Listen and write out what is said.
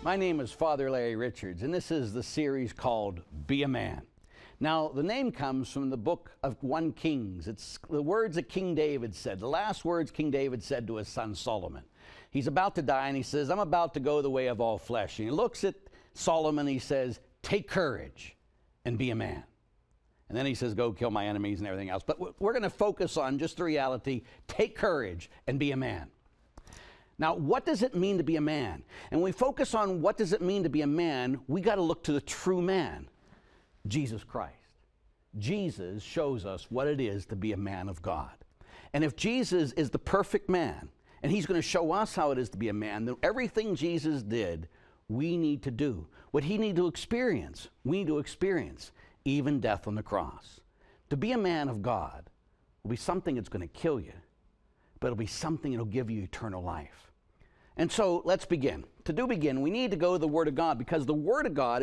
My name is Father Larry Richards, and this is the series called Be a Man. Now, the name comes from the book of 1 Kings. It's the words that King David said, the last words King David said to his son Solomon. He's about to die, and he says, I'm about to go the way of all flesh. And he looks at Solomon, and he says, take courage and be a man. And then he says, go kill my enemies and everything else. But we're going to focus on just the reality, take courage and be a man. Now, what does it mean to be a man? And when we focus on what does it mean to be a man, we got to look to the true man, Jesus Christ. Jesus shows us what it is to be a man of God. And if Jesus is the perfect man, and he's going to show us how it is to be a man, then everything Jesus did, we need to do. What he needed to experience, we need to experience, even death on the cross. To be a man of God will be something that's going to kill you, but it'll be something that'll give you eternal life. And so let's begin. To begin, we need to go to the Word of God, because the Word of God